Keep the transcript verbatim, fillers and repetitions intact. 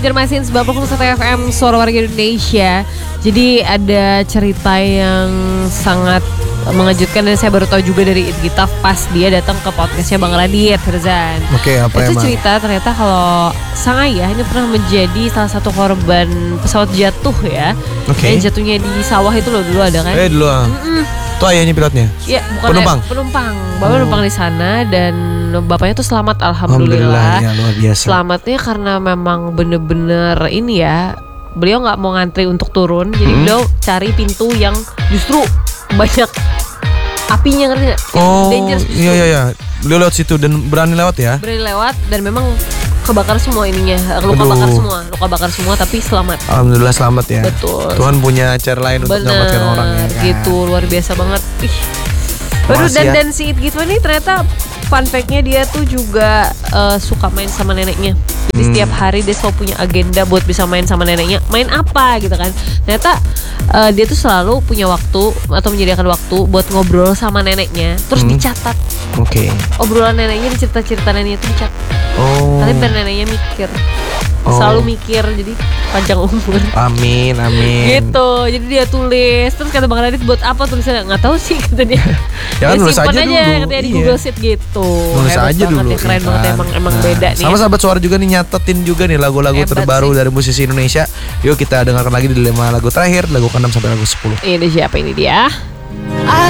Jermasin sembilan puluh satu F M Suara Warga Indonesia. Jadi ada cerita yang sangat mengejutkan dan saya baru tahu juga dari Itgita pas dia datang ke podcastnya Bang Radit Firzan. Oke, apa Itu emang? cerita ternyata kalau sang ayah ini pernah menjadi salah satu korban pesawat jatuh ya. Oke. Yang jatuhnya di sawah itu loh dulu ada kan? Eh dulu ah. Itu ayahnya pilotnya? Iya, bukan Penumpang? ayah, penumpang. Bapak Oh. numpang di sana dan bapaknya tuh selamat alhamdulillah. Ya luar biasa. Selamatnya karena memang bener-bener ini ya, beliau nggak mau ngantri untuk turun, jadi Hmm. beliau cari pintu yang justru banyak apinya, ngerti nggak? Yang Oh dangerous justru. iya iya iya. Beliau lewat situ dan berani lewat ya? Berani lewat dan memang kebakar semua ininya, luka Aduh. bakar semua, luka bakar semua tapi selamat. Alhamdulillah selamat ya. Betul. Tuhan punya cara lain untuk menyelamatkan orang ya kan? gitu, luar biasa banget. Ih. Aduh, Makasih dan ya. dan si Itgita ini ternyata fun fact-nya dia tuh juga eh, suka main sama neneknya. Jadi Hmm. setiap hari dia selalu punya agenda buat bisa main sama neneknya. Main apa gitu kan? Ternyata eh, dia tuh selalu punya waktu atau menyediakan waktu buat ngobrol sama neneknya. Terus Hmm. dicatat Oke. obrolan neneknya, cerita-cerita neneknya tuh dicatat. Oh. Tapi biar neneknya mikir, Oh. selalu mikir, jadi panjang umur. Amin amin. Gitu, jadi dia tulis. Terus kata Bang Radit, buat apa tulisannya? Nggak tahu sih kata dia. Ya kan, nulis simpan aja dulu. katanya di Iya. Google Sheet gitu. Nulis Hebat aja banget dulu ya, keren ya banget kan? emang emang Nah, beda nih. Sama sahabat suara juga nih nyatetin juga nih lagu-lagu Hebat terbaru sih. dari musisi Indonesia. Yuk kita dengarkan lagi di lima lagu terakhir, lagu keenam sampai lagu sepuluh. Ini siapa ini dia?